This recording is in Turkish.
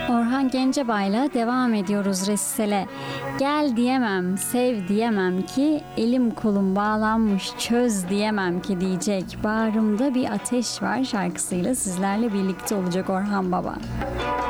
Orhan Gencebay'la devam ediyoruz resitale. Gel diyemem, sev diyemem ki, elim kolum bağlanmış çöz diyemem ki diyecek. Bağrımda bir ateş var şarkısıyla sizlerle birlikte olacak Orhan Baba.